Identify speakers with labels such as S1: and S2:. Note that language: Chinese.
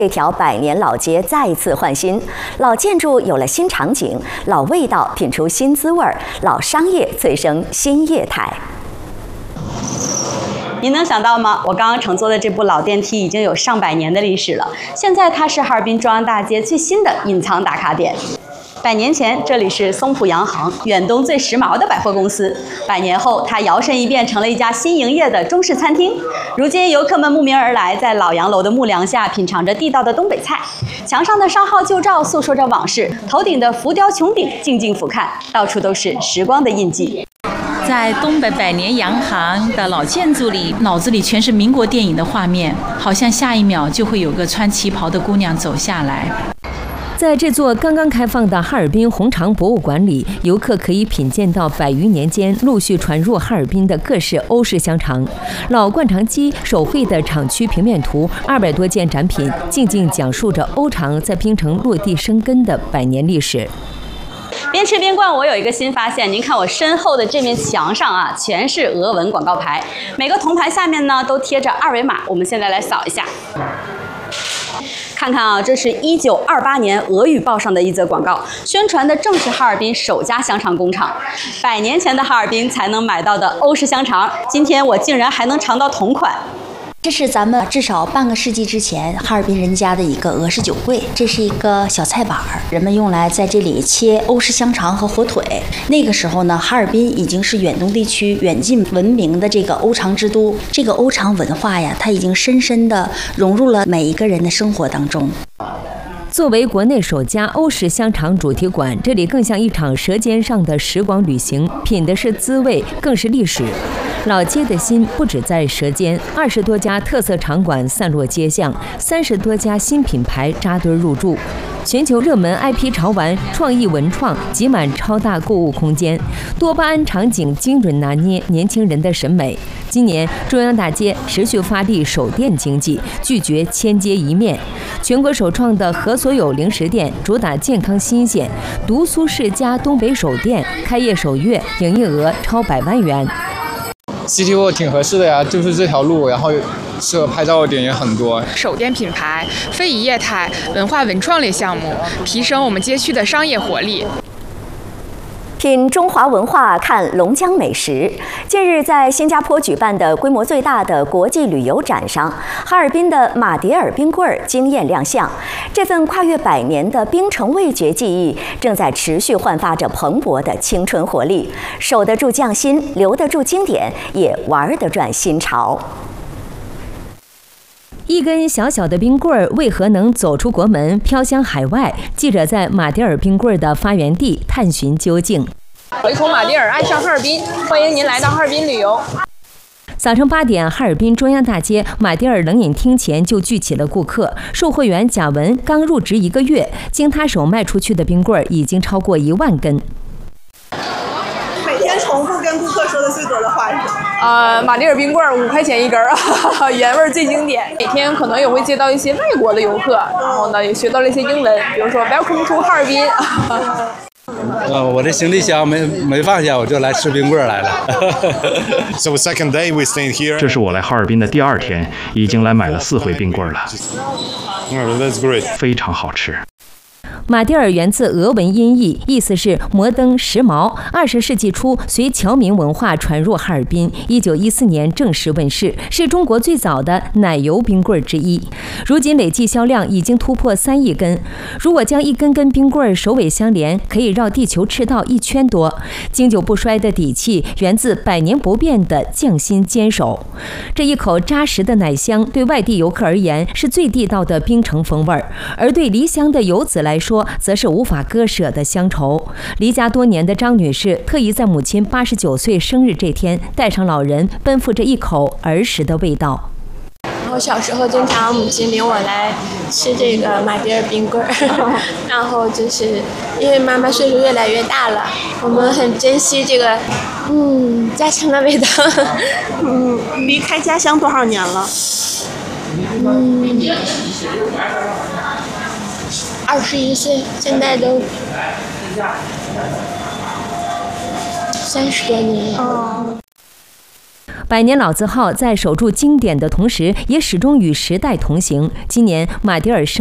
S1: 这条百年老街再次换新，老建筑有了新场景，老味道品出新滋味，老商业催生新业态。您能想到吗？我刚刚乘坐的这部老电梯已经有上百年的历史了，现在它是哈尔滨中央大街最新的隐藏打卡点。100年前，这里是松浦洋行，远东最时髦的百货公司。100年后，它摇身一变成了一家新营业的中式餐厅。如今，游客们慕名而来，在老洋楼的幕梁下品尝着地道的东北菜。墙上的商号旧照诉说着往事，头顶的浮雕穹顶静静俯瞰，到处都是时光的印记。
S2: 在东北100年洋行的老建筑里，脑子里全是民国电影的画面，好像下一秒就会有个穿旗袍的姑娘走下来。在这座刚刚开放的哈尔滨红肠博物馆里，游客可以品鉴到100余年间陆续传入哈尔滨的各式欧式香肠、老灌肠机手绘的厂区平面图，200多件展品，静静讲述着欧肠在冰城落地生根的100年历史。
S1: 边吃边逛，我有一个新发现。您看我身后的这面墙上啊，全是俄文广告牌，每个铜牌下面呢都贴着2维码。我们现在来扫一下。看看啊，这是1928年俄语报上的一则广告，宣传的正是哈尔滨首家香肠工厂。100年前的哈尔滨才能买到的欧式香肠，今天我竟然还能尝到同款。
S3: 这是咱们至少半个世纪之前哈尔滨人家的一个俄式酒柜，这是一个小菜板，人们用来在这里切欧式香肠和火腿。那个时候呢，哈尔滨已经是远东地区远近闻名的这个欧肠之都。这个欧肠文化呀，它已经深深地融入了每一个人的生活当中。
S2: 作为国内首家欧式香肠主题馆，这里更像一场舌尖上的时光旅行，品的是滋味，更是历史。老街的心不止在舌尖，20多家特色场馆散落街巷，30多家新品牌扎堆入驻。全球热门 IP 潮玩、创意文创挤满超大购物空间，多巴胺场景精准拿捏年轻人的审美。今年中央大街持续发力手店经济，拒绝千街一面。全国首创的和所有零食店主打健康新鲜，独苏世家东北手店开业首月营业额超100万元。
S4: City Walk 挺合适的呀，就是这条路，然后适合拍照的点也很多。
S5: 手店品牌、非遗业态、文化文创类项目，提升我们街区的商业活力。
S1: 品中华文化，看龙江美食。近日，在新加坡举办的规模最大的国际旅游展上，哈尔滨的马迭尔冰棍惊艳亮相。这份跨越100年的冰城味觉记忆，正在持续焕发着蓬勃的青春活力。守得住匠心，留得住经典，也玩得转新潮。
S2: 一根小小的冰棍儿为何能走出国门，飘香海外？记者在马迭尔冰棍儿的发源地探寻究竟。
S5: 唯恐马迭尔，爱上哈尔滨，欢迎您来到哈尔滨旅游。
S2: 早上8点，哈尔滨中央大街马迭尔冷饮厅前就聚起了顾客。售货员贾文刚入职1个月，经他手卖出去的冰棍儿已经超过1万根。
S6: 每天重复跟顾客说的最多的话是什么？
S5: 马迭尔冰棍5块钱1根儿，原味最经典。每天可能也会接到一些外国的游客，然后呢也学到了一些英文，比如说 Welcome to 哈尔滨。
S7: 我这行李箱没放下，我就来吃冰棍来了。
S8: So second day we stayed here.
S9: 这是我来哈尔滨的第2天，已经来买了4回冰棍了。
S8: That's great.
S9: 非常好吃。
S2: 马迭尔源自俄文音译，意思是摩登时髦。20世纪初，随侨民文化传入哈尔滨。1914年正式问世，是中国最早的奶油冰棍之一。如今累计销量已经突破3亿根。如果将一根根冰棍首尾相连，可以绕地球赤道1圈多。经久不衰的底气源自100年不变的匠心坚守。这一口扎实的奶香，对外地游客而言是最地道的冰城风味儿，而对离乡的游子来说，则是无法割舍的乡愁。离家多年的张女士特意在母亲89岁生日这天，带上老人，奔赴这一口儿时的味道。
S10: 我小时候经常母亲领我来吃这个马迭尔冰棍儿，然后就是因为妈妈岁数越来越大了，我们很珍惜这个家乡的味道。
S6: 离开家乡多少年了
S10: ？21岁，现在都30多年了。
S2: 百年老字号在守住经典的同时，也始终与时代同行。今年马迭尔